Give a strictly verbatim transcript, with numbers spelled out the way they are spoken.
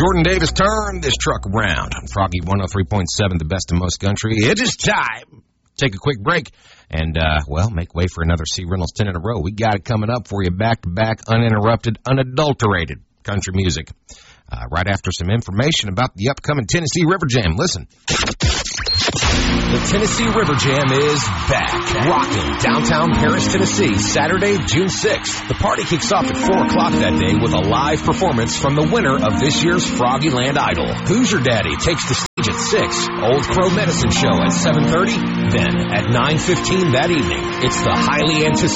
Jordan Davis turned this truck around on Froggy one oh three point seven, the best of most country. It is time. Take a quick break and, uh, well, make way for another C. Reynolds ten in a row. We got it coming up for you back-to-back, uninterrupted, unadulterated country music. Uh, right after some information about the upcoming Tennessee River Jam. Listen. The Tennessee River Jam is back. Rocking downtown Paris, Tennessee, Saturday, June sixth. The party kicks off at four o'clock that day with a live performance from the winner of this year's Froggyland Idol. Who's Your Daddy takes the stage at six. Old Crow Medicine Show at seven thirty. Then at nine fifteen that evening, it's the highly anticipated